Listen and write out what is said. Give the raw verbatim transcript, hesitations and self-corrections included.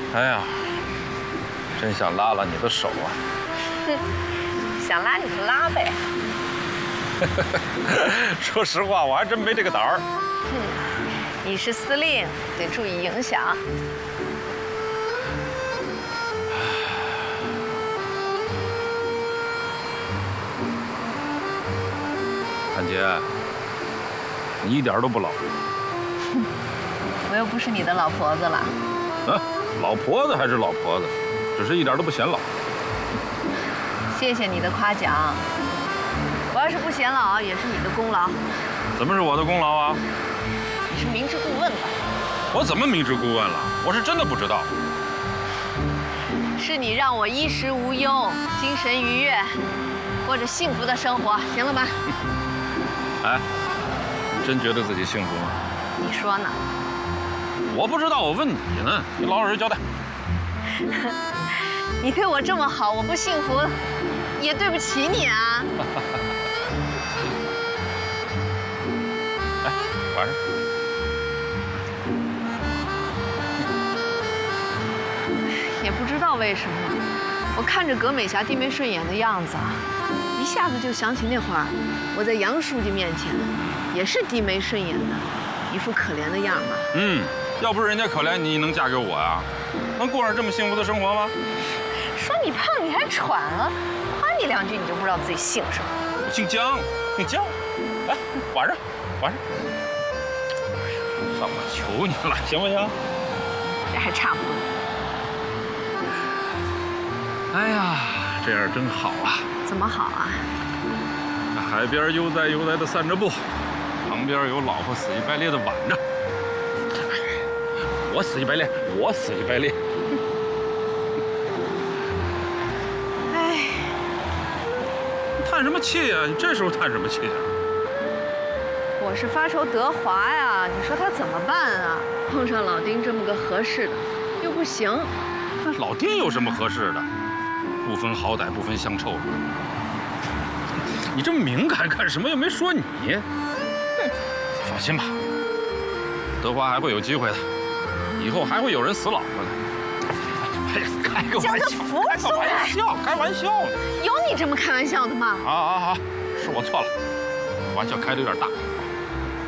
哎呀，真想拉拉你的手啊！ 哼，想拉你就拉呗。 说实话，我还真没这个胆儿。 哼，你是司令，得注意影响。 谭杰，你一点都不老。 哼，我又不是你的老婆子了。 啊，老婆子还是老婆子，只是一点都不显老。 谢谢你的夸奖。我要是不显老，也是你的功劳。 怎么是我的功劳啊？ 你是明知故问吧？ 我怎么明知故问了？我是真的不知道。 是你让我衣食无忧，精神愉悦，过着幸福的生活，行了吧？ 哎，你真觉得自己幸福吗？ 你说呢？ 我不知道，我问你呢，你老实交代。 你对我这么好，我不幸福，也对不起你啊。 哎，晚上。 也不知道为什么，我看着葛美霞低眉顺眼的样子，一下子就想起那会儿我在杨书记面前，也是低眉顺眼的，一副可怜的样嘛。 嗯，要不是人家可怜你，能嫁给我呀？能过上这么幸福的生活吗？ 说你胖你还喘了，夸你两句你就不知道自己姓什么。 我姓姜，姓姜。哎，晚上，晚上。算我求你了，行不行？ 这还差不多。 哎呀，这样真好啊！ 怎么好啊？ 海边悠哉悠哉的散着步，旁边有老婆死乞白赖的挽着。我死乞白赖，我死乞白赖。 哎， 你叹什么气呀？你这时候叹什么气呀？ 我是发愁德华呀，你说他怎么办啊？碰上老丁这么个合适的，又不行。 那老丁有什么合适的？不分好歹，不分香臭。你这么敏感干什么？又没说你。哼，放心吧，德华还会有机会的，以后还会有人死老婆的。哎呀，开个玩笑，开个玩笑，开玩笑呢。 有你这么开玩笑的吗？ 好好好，是我错了，玩笑开得有点大。